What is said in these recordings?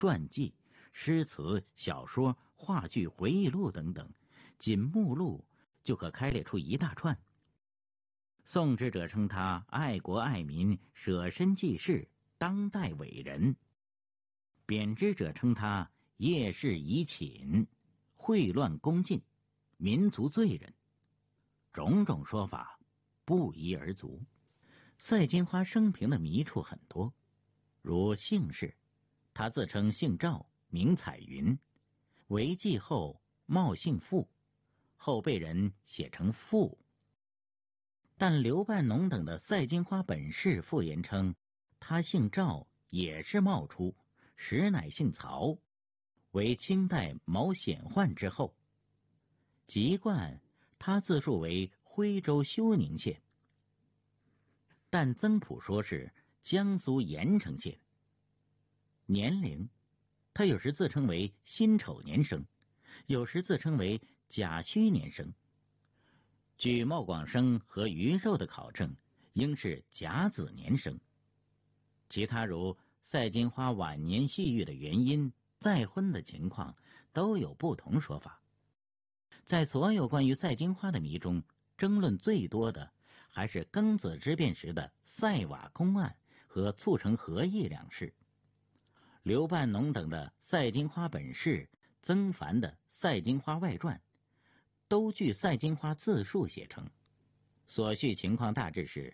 传记、诗词、小说、话剧、回忆录等等，仅目录就可开列出一大串。颂之者称他爱国爱民、舍身济世、当代伟人；贬之者称他夜视遗寝、秽乱恭敬、民族罪人。种种说法不一而足。赛金花生平的迷处很多，如姓氏，他自称姓赵，名彩云，为继后冒姓傅，后被人写成傅。但刘半农等的赛金花本事复言称，他姓赵，也是冒出，实乃姓曹，为清代某显宦之后。籍贯他自述为徽州休宁县，但曾朴说是江苏盐城县。年龄，他有时自称为辛丑年生，有时自称为甲戌年生。据茂广生和余寿的考证，应是甲子年生。其他如赛金花晚年细遇的原因、再婚的情况，都有不同说法。在所有关于赛金花的谜中，争论最多的还是庚子之变时的赛瓦公案和促成和议两事。刘半农等的赛金花本事，曾凡的赛金花外传，都据赛金花自述写成。所叙情况大致是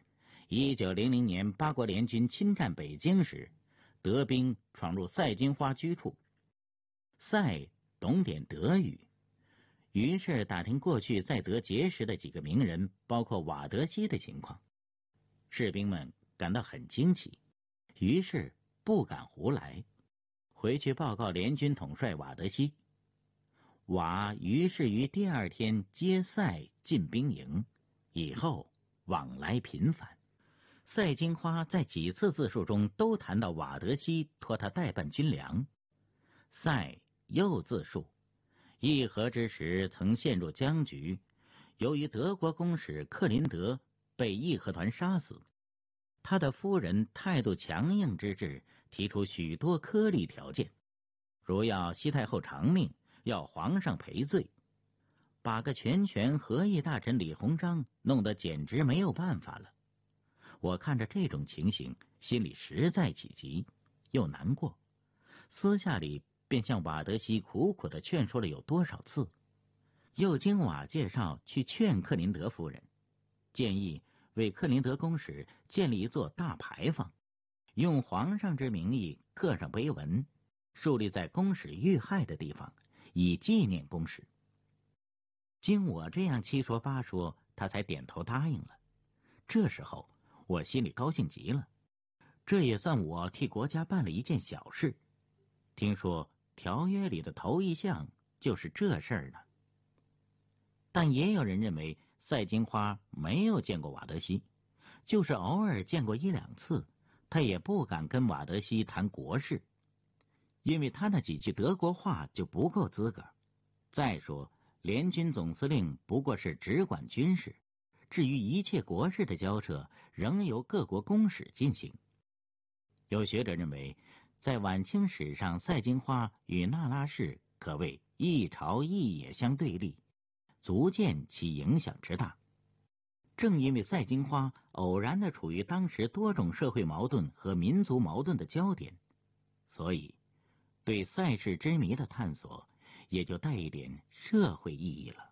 1900年八国联军侵占北京时，德兵闯入赛金花居处。赛懂点德语，于是打听过去在德结识的几个名人，包括瓦德西的情况。士兵们感到很惊奇，于是不敢胡来，回去报告联军统帅瓦德西。瓦于是于第二天接赛进兵营，以后往来频繁。赛金花在几次自述中都谈到瓦德西托他代办军粮。赛又自述，议和之时曾陷入僵局，由于德国公使克林德被义和团杀死，他的夫人态度强硬之至，提出许多苛利条件，如要西太后偿命，要皇上赔罪，把个全权和议大臣李鸿章弄得简直没有办法了。我看着这种情形，心里实在起急，又难过，私下里便向瓦德西苦苦地劝说了有多少次，又经瓦介绍去劝克林德夫人，建议为克林德公使建立一座大牌坊，用皇上之名义刻上碑文，树立在公使遇害的地方，以纪念公使。经我这样七说八说，他才点头答应了。这时候我心里高兴极了，这也算我替国家办了一件小事。听说条约里的头一项就是这事儿呢。但也有人认为赛金花没有见过瓦德西，就是偶尔见过一两次，他也不敢跟瓦德西谈国事，因为他那几句德国话就不够资格。再说联军总司令不过是只管军事，至于一切国事的交涉，仍由各国公使进行。有学者认为，在晚清史上，赛金花与那拉氏可谓一朝一野相对立，足见其影响之大。正因为赛金花偶然地处于当时多种社会矛盾和民族矛盾的焦点，所以对赛事之谜的探索也就带一点社会意义了。